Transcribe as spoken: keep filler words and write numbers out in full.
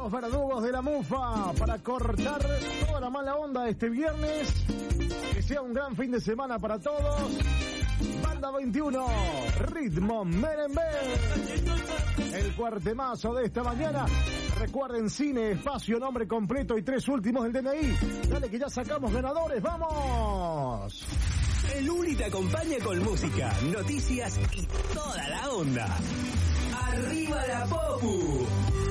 Los verdugos de la mufa para cortar toda la mala onda de este viernes. Que sea un gran fin de semana para todos. Banda veintiuno, ritmo merengue. El cuartemazo de esta mañana. Recuerden, cine, espacio, nombre completo y tres últimos del D N I. Dale que ya sacamos ganadores, ¡vamos! El Uli te acompaña con música, noticias y toda la onda. ¡Arriba la Popu!